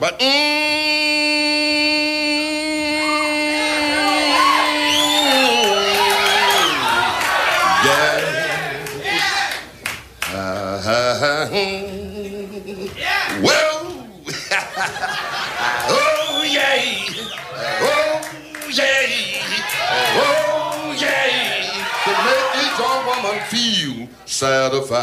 But well, oh yeah, oh yeah, oh yeah, to make this young woman feel satisfied.